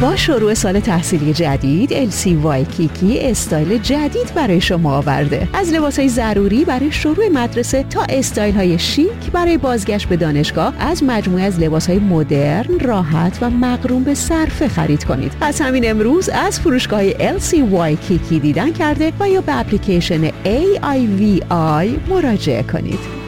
با شروع سال تحصیلی جدید LC وایکیکی استایل جدید برای شما آورده. از لباسهای ضروری برای شروع مدرسه تا استایل های شیک برای بازگشت به دانشگاه، از مجموعه از لباسهای مدرن، راحت و مقرون به صرفه خرید کنید. از همین امروز از فروشگاه LC وایکیکی دیدن کرده و یا به اپلیکیشن AIVI مراجعه کنید.